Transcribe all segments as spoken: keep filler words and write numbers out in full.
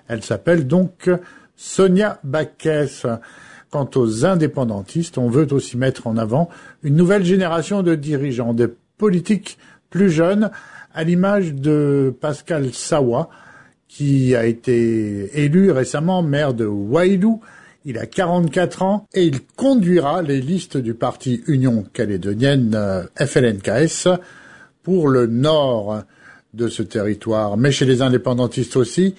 Elle s'appelle donc Sonia Backès. Quant aux indépendantistes, on veut aussi mettre en avant une nouvelle génération de dirigeants, des politiques plus jeunes, à l'image de Pascal Sawa, qui a été élu récemment maire de Wailou. Il a quarante-quatre ans et il conduira les listes du parti Union calédonienne F L N K S pour le nord de ce territoire. Mais chez les indépendantistes aussi,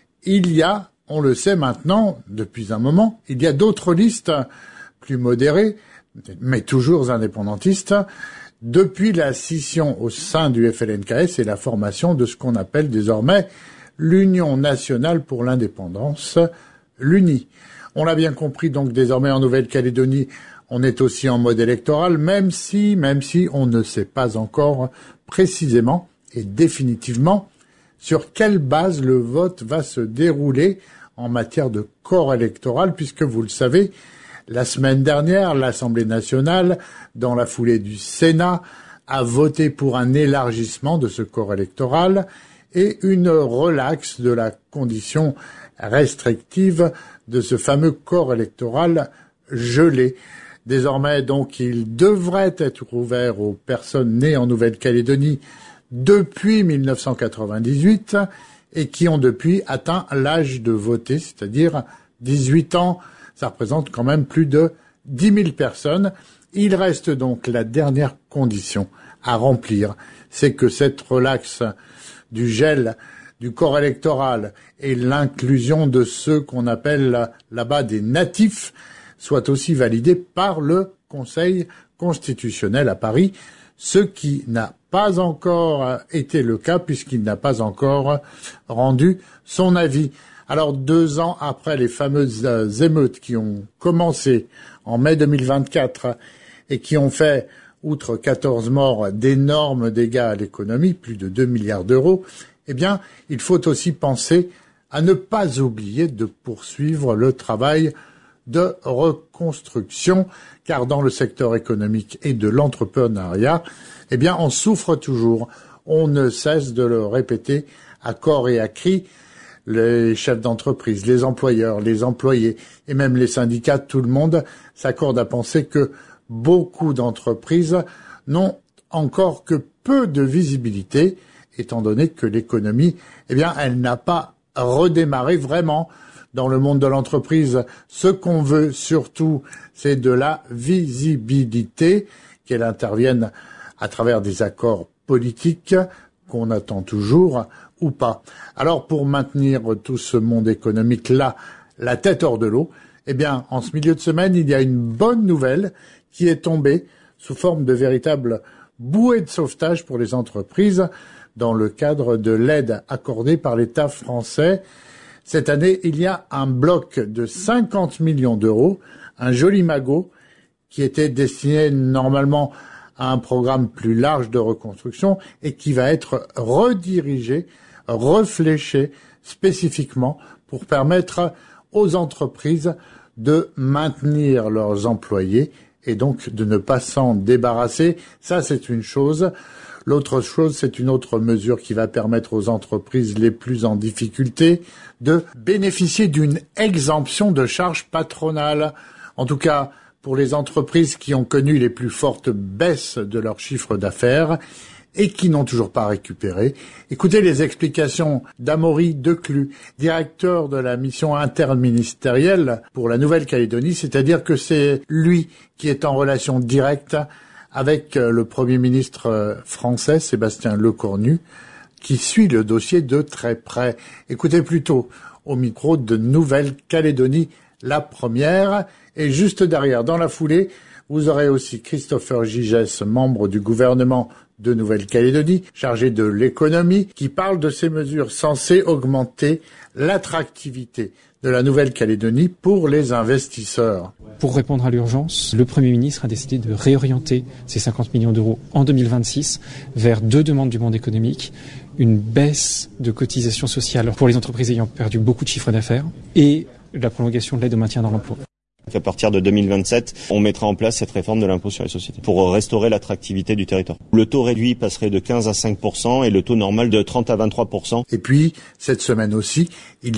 il y a, on le sait maintenant, depuis un moment, il y a d'autres listes plus modérées, mais toujours indépendantistes, depuis la scission au sein du F L N K S et la formation de ce qu'on appelle désormais l'Union nationale pour l'indépendance, l'U N I. On l'a bien compris, donc désormais en Nouvelle-Calédonie, on est aussi en mode électoral, même si, même si on ne sait pas encore précisément et définitivement sur quelle base le vote va se dérouler en matière de corps électoral, puisque vous le savez, la semaine dernière, l'Assemblée nationale, dans la foulée du Sénat, a voté pour un élargissement de ce corps électoral et une relaxe de la condition restrictive de ce fameux corps électoral gelé. Désormais, donc, il devrait être ouvert aux personnes nées en Nouvelle-Calédonie depuis mille neuf cent quatre-vingt-dix-huit et qui ont depuis atteint l'âge de voter, c'est-à-dire dix-huit ans. Ça représente quand même plus de dix mille personnes. Il reste donc la dernière condition à remplir, c'est que cette relaxe du gel du corps électoral et l'inclusion de ceux qu'on appelle là-bas des natifs soit aussi validée par le Conseil constitutionnel à Paris, ce qui n'a pas encore été le cas puisqu'il n'a pas encore rendu son avis. Alors deux ans après les fameuses émeutes qui ont commencé en mai deux mille vingt-quatre et qui ont fait, outre quatorze morts, d'énormes dégâts à l'économie, plus de deux milliards d'euros, eh bien, il faut aussi penser à ne pas oublier de poursuivre le travail de reconstruction, car dans le secteur économique et de l'entrepreneuriat, eh bien, on souffre toujours. On ne cesse de le répéter à corps et à cri. Les chefs d'entreprise, les employeurs, les employés et même les syndicats, tout le monde s'accorde à penser que beaucoup d'entreprises n'ont encore que peu de visibilité, étant donné que l'économie, eh bien, elle n'a pas redémarré vraiment. Dans le monde de l'entreprise, ce qu'on veut surtout, c'est de la visibilité, qu'elle intervienne à travers des accords politiques qu'on attend toujours ou pas. Alors, pour maintenir tout ce monde économique-là, la tête hors de l'eau, eh bien, en ce milieu de semaine, il y a une bonne nouvelle qui est tombée sous forme de véritable bouée de sauvetage pour les entreprises dans le cadre de l'aide accordée par l'État français. Cette année, il y a un bloc de cinquante millions d'euros, un joli magot, qui était destiné normalement à un programme plus large de reconstruction et qui va être redirigé, réfléchi spécifiquement pour permettre aux entreprises de maintenir leurs employés et donc de ne pas s'en débarrasser. Ça, c'est une chose. L'autre chose, c'est une autre mesure qui va permettre aux entreprises les plus en difficulté de bénéficier d'une exemption de charges patronales. En tout cas, pour les entreprises qui ont connu les plus fortes baisses de leur chiffre d'affaires et qui n'ont toujours pas récupéré. Écoutez les explications d'Amaury Declus, directeur de la mission interministérielle pour la Nouvelle-Calédonie, c'est-à-dire que c'est lui qui est en relation directe avec le Premier ministre français, Sébastien Lecornu, qui suit le dossier de très près. Écoutez plutôt au micro de Nouvelle-Calédonie, la première. Et juste derrière, dans la foulée, vous aurez aussi Christopher Gigès, membre du gouvernement de Nouvelle-Calédonie, chargé de l'économie, qui parle de ces mesures censées augmenter l'attractivité de la Nouvelle-Calédonie pour les investisseurs. Pour répondre à l'urgence, le Premier ministre a décidé de réorienter ces cinquante millions d'euros en deux mille vingt-six vers deux demandes du monde économique, une baisse de cotisations sociales pour les entreprises ayant perdu beaucoup de chiffre d'affaires et la prolongation de l'aide au maintien dans l'emploi. À partir de deux mille vingt-sept, on mettra en place cette réforme de l'impôt sur les sociétés pour restaurer l'attractivité du territoire. Le taux réduit passerait de quinze à cinq pour cent et le taux normal de trente à vingt-trois pour cent. Et puis, cette semaine aussi, il